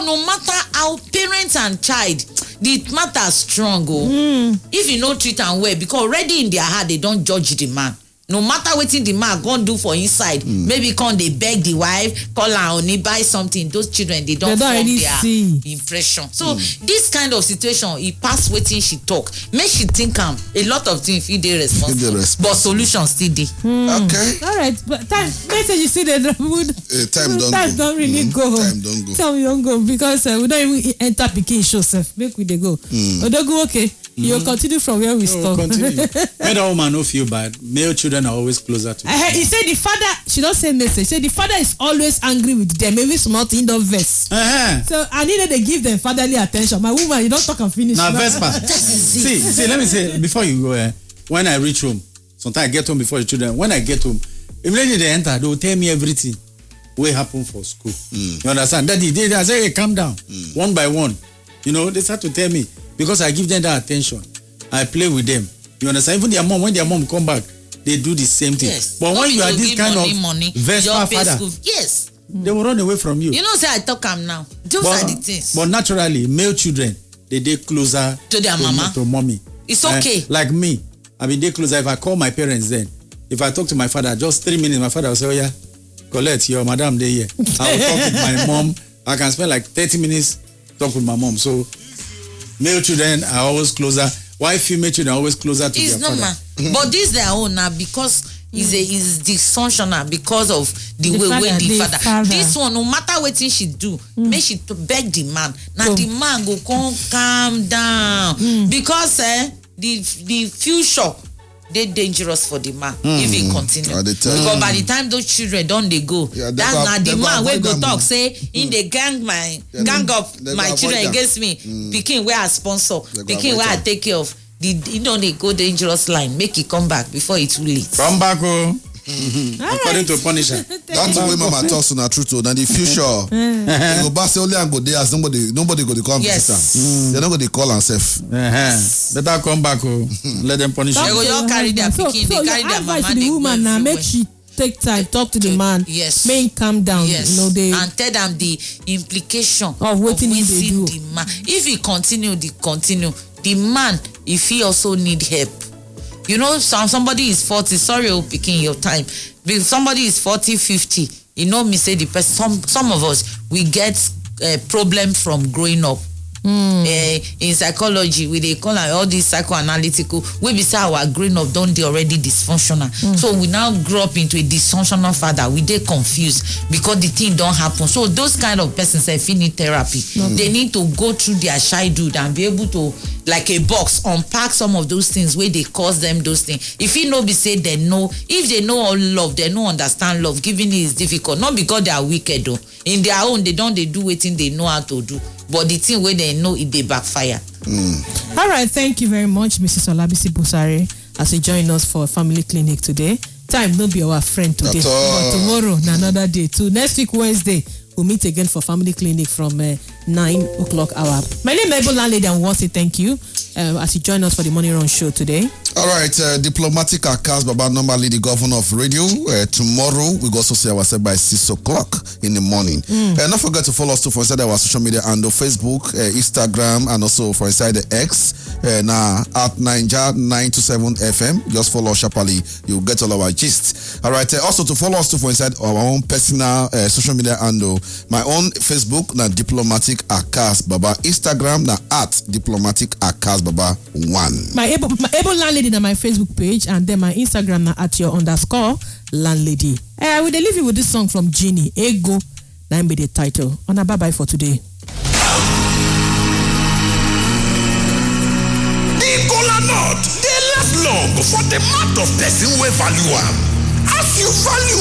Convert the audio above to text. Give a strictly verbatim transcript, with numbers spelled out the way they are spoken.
no matter how parents and child, the matter strong. Oh, mm. If you no treat and well, because already in their heart they don't judge the man. No matter what the man gonna do for inside, mm. maybe come they beg the wife, call her only buy something. Those children they don't, they don't form really their see. impression. So mm. this kind of situation, he pass waiting she talk, make she think um, a lot of things if they responsible, but solutions still dey. Mm. Okay. All right, but time message you see the mood. Uh, time don't time go. don't really mm. go. Time don't go. Time don't go because uh, we don't even enter Pikin show self. Make we dey go. Mm. Odogu, okay. Mm-hmm. You'll continue from where we stop. Continue. Let a woman no feel bad. Male children are always closer to. Uh, he said the father. She don't say message. Say the father is always angry with them. Maybe small thing don't vex. Uh-huh. So I needed to give them fatherly attention. My woman, you don't talk and finish. Now verse part. see, see. Let me say before you go. Uh, when I reach home, sometimes I get home before the children. When I get home, immediately they enter, they will tell me everything. What happened for school? Mm. You understand? Daddy, they, I say, hey, calm down, mm. one by one. You know, they start to tell me. Because I give them that attention, I play with them. You understand? Even their mom, when their mom come back, they do the same thing. Yes. But Don't when you are this kind money, of money, Vespa father, school. Yes, they will run away from you. You know, say I talk am now. Those but, are the things. But naturally, male children, they dey closer to their to, mama, to mommy. It's okay. Uh, like me, I mean, they closer. If I call my parents, then if I talk to my father, just three minutes, my father will say, "Oh yeah, Colette, your madam dey here." I will talk with my mom. I can spend like thirty minutes talk with my mom. So. Male children are always closer. Why female children are always closer to it's their father? It's normal. But this their own now because mm. is a is dysfunctional because of the, the way father, when the, the father. father. This one, no matter what thing she do, mm. make she to beg the man. Now oh. the man go come calm down mm. because eh, the the future they dangerous for the man mm. if he continue. Uh, because by the time those children don't they go, yeah, that's not the man wey go talk say mm. in the gang my yeah, gang up my children them. against me. Mm. Pikin where I sponsor, pikin where I take care of. The you know they go dangerous line. Make it come back before it's too late. Come back, oh. Mm-hmm. According right. to Punisher. That's the way Mama talks on the truth. Now the future, they go back only and go there as nobody, nobody go to come yes. visit them. Mm. They're not going to call and safe. Uh-huh. Better come back, oh. Let them punish you. They go just carry their so, picking, so they carry their mama. To the woman now, make she take time, talk to the man. Yes. Make calm down. Yes. You know they and tell them the implication of what they do. The man. If he continue, the continue. The man, if he also need help. You know, some somebody is forty. Sorry, oh, picking your time. If somebody is forty, fifty, you know me say the person. Some some of us we get a problem from growing up. Mm. Uh, in psychology, we they call all these psychoanalytical. We be say our growing up don't they already dysfunctional. Mm. So we now grow up into a dysfunctional father. We they confused because the thing don't happen. So those kind of persons say need therapy. Mm. They need to go through their childhood and be able to, like a box, unpack some of those things where they cause them those things. If you know, be say they know. If they know all love, they know understand love. Giving it is difficult, not because they are wicked though. In their own, they don't they do what they know how to do. But the thing where they know it they backfire. Mm. All right, thank you very much, Missus Olabisi Busari, as you join us for Family Clinic today. Time not be our friend today, but tomorrow, another day. To next week Wednesday, we'll meet again for Family Clinic from uh, nine o'clock hour. My name is Able Landlady, and we want to say thank you uh, as you join us for the Morning Run show today. All right, uh, Diplomatic Akas Baba, normally the governor of radio. Uh, tomorrow, we go also see ourselves by six o'clock in the morning. Mm. Uh, don't forget to follow us too for inside our social media and Facebook, uh, Instagram, and also for inside the X. Uh, now at Ninja nine two seven F M. Just follow sharply. You'll get all our gist. All right, uh, also to follow us too for inside our own personal uh, social media handle. My own Facebook, na Diplomatic Akas Baba. Instagram, na at Diplomatic Akas Baba one. My able, my able landlady na my Facebook page, and then my Instagram na at your underscore landlady. I uh, will leave you with this song from Genie, Ego. That be the title. On a bye bye for today. The kola nut, they last long for the amount of person we value am. As you value